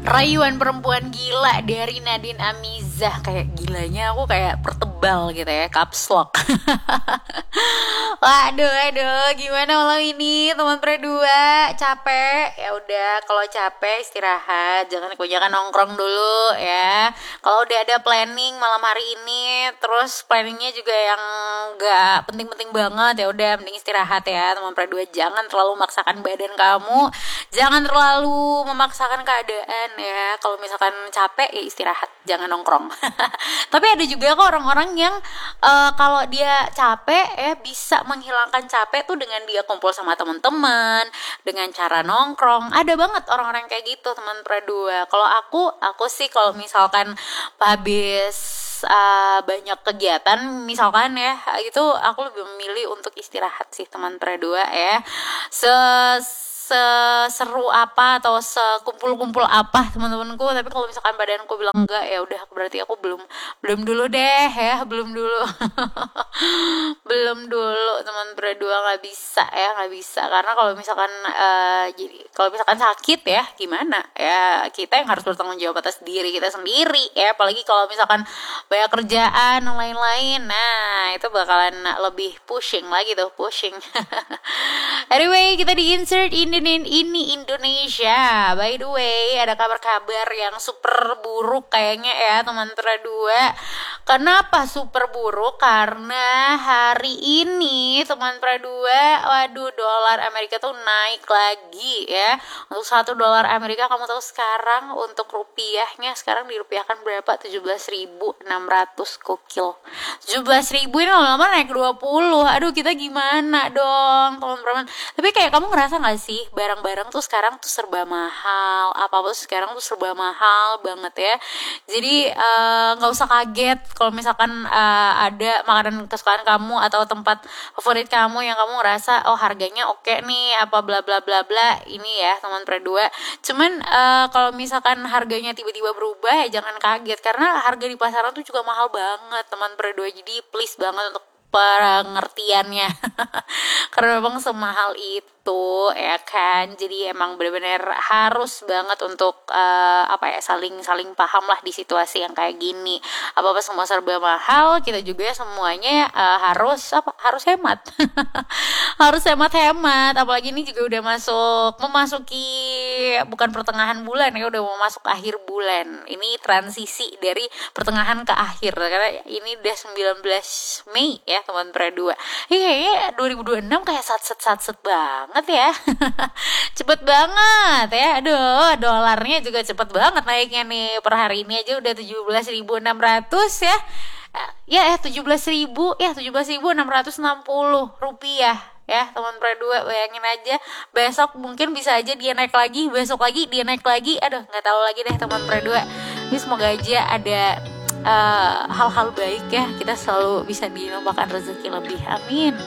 Rayuan Perempuan Gila dari Nadine Amizah. Kayak gilanya aku kayak pertebal gitu ya, caps lock. Waduh, gimana malam ini teman berdua? Capek? Ya udah, kalau capek istirahat, jangan kebanyakan nongkrong dulu ya. Kalau udah ada planning malam hari ini, terus planningnya juga yang nggak penting-penting banget, ya udah mending istirahat ya teman berdua. Jangan terlalu memaksakan badan kamu, jangan terlalu memaksakan keadaan ya. Kalau misalkan capek ya istirahat, jangan nongkrong. Tapi ada juga kok orang-orang yang kalau dia capek ya bisa menghilangkan capek tuh dengan dia kumpul sama teman-teman, dengan cara nongkrong. Ada banget orang-orang kayak gitu teman berdua. Kalau aku sih kalau misalkan habis banyak kegiatan misalkan ya gitu, aku lebih memilih untuk istirahat sih teman berdua ya. Seseru apa atau sekumpul-kumpul apa teman-temanku, tapi kalau misalkan badanku bilang enggak, ya udah berarti aku belum dulu deh ya, belum dulu. Belum dulu teman berdua, nggak bisa karena kalau misalkan jadi kalau misalkan sakit ya gimana ya, kita yang harus bertanggung jawab atas diri kita sendiri ya, apalagi kalau misalkan banyak kerjaan dan lain-lain. Nah itu bakalan lebih pushing. Anyway, kita di insert ini Indonesia. By the way, ada kabar-kabar yang super buruk kayaknya ya teman berdua. Kenapa super buruk? Karena hari ini teman berdua, waduh, dolar Amerika tuh naik lagi ya. Untuk $1 Amerika, kamu tahu sekarang untuk rupiahnya sekarang dirupiahkan berapa? 17.600. Gokil. 17.000 ini lama-lama naik 20. Aduh, kita gimana dong teman-teman? Tapi kayak kamu ngerasa gak sih barang-barang tuh sekarang tuh serba mahal, apa-apa tuh sekarang tuh serba mahal banget ya. Jadi gak usah kaget kalau misalkan ada makanan kesukaan kamu atau tempat favorit kamu yang kamu ngerasa oh harganya oke nih, apa bla bla bla bla, ini ya teman berdua. Cuman kalau misalkan harganya tiba-tiba berubah ya jangan kaget, karena harga di pasaran tuh juga mahal banget teman berdua. Jadi please banget untuk pengertiannya. Karena memang semahal itu ya kan. Jadi emang benar-benar harus banget untuk saling paham lah di situasi yang kayak gini. Apa-apa semua serba mahal, kita juga semuanya harus hemat. Harus hemat. Apalagi ini juga udah memasuki bukan pertengahan bulan ya, udah mau masuk akhir bulan. Ini transisi dari pertengahan ke akhir karena ini udah 19 Mei ya teman berdua. Iya, 2026 kayak satset banget ya. Cepet banget ya. Aduh, dolarnya juga cepet banget naiknya nih. Per hari ini aja udah 17.600 ya. Ya 17.660 rupiah ya teman berdua. Bayangin aja, besok mungkin bisa aja dia naik lagi, besok lagi dia naik lagi. Aduh, nggak tahu lagi deh teman berdua. Ini semoga aja ada hal-hal baik ya, kita selalu bisa dilimpahkan rezeki lebih, amin.